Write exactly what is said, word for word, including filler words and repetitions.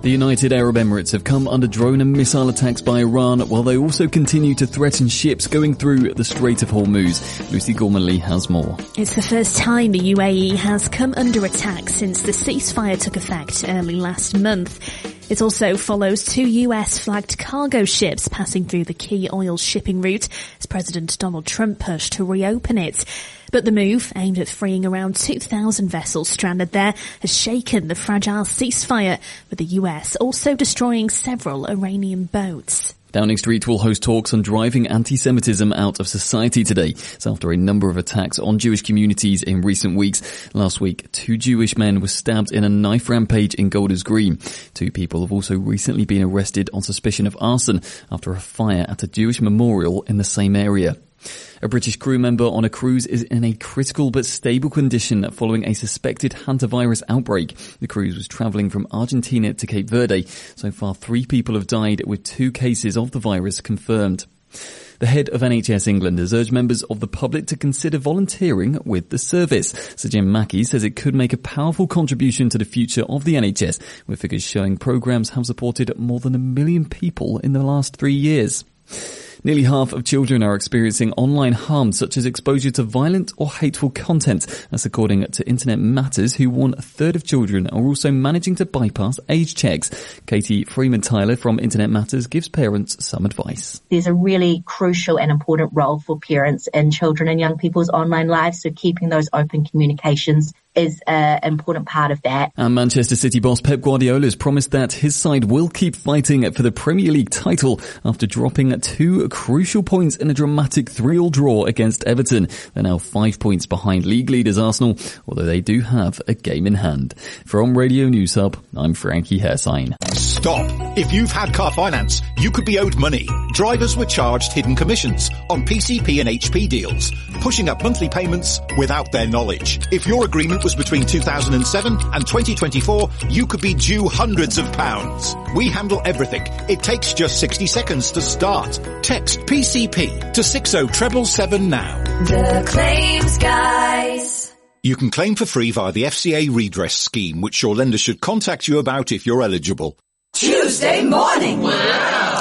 The United Arab Emirates have come under drone and missile attacks by Iran, while they also continue to threaten ships going through the Strait of Hormuz. Lucy Gormanley has more. It's the first time the U A E has come under attack since the ceasefire took effect early last month. It also follows two U S-flagged cargo ships passing through the key oil shipping route as President Donald Trump pushed to reopen it. But the move, aimed at freeing around two thousand vessels stranded there, has shaken the fragile ceasefire, with the U S also destroying several Iranian boats. Downing Street will host talks on driving anti-Semitism out of society today. It's after a number of attacks on Jewish communities in recent weeks. Last week, two Jewish men were stabbed in a knife rampage in Golders Green. Two people have also recently been arrested on suspicion of arson after a fire at a Jewish memorial in the same area. A British crew member on a cruise is in a critical but stable condition following a suspected hantavirus outbreak. The cruise was travelling from Argentina to Cape Verde. So far, three people have died, with two cases of the virus confirmed. The head of N H S England has urged members of the public to consider volunteering with the service. Sir Jim Mackey says it could make a powerful contribution to the future of the N H S, with figures showing programmes have supported more than a million people in the last three years. Nearly half of children are experiencing online harm, such as exposure to violent or hateful content. That's according to Internet Matters, who warn a third of children are also managing to bypass age checks. Katie Freeman-Tyler from Internet Matters gives parents some advice. There's a really crucial and important role for parents in children and young people's online lives, so keeping those open communications is an important part of that. And Manchester City boss Pep Guardiola has promised that his side will keep fighting for the Premier League title after dropping two crucial points in a dramatic three all draw against Everton. They're now five points behind league leaders Arsenal, although they do have a game in hand. From Radio News Hub, I'm Frankie Hersign. Stop. If you've had car finance, you could be owed money. Drivers were charged hidden commissions on P C P and H P deals, pushing up monthly payments without their knowledge. If your agreement was between two thousand seven and twenty twenty-four, you could be due hundreds of pounds. We handle everything. It takes just sixty seconds to start. Text P C P to six oh seven seven now. The Claims Guys. You can claim for free via the F C A redress scheme, which your lender should contact you about if you're eligible. Tuesday morning. Wow.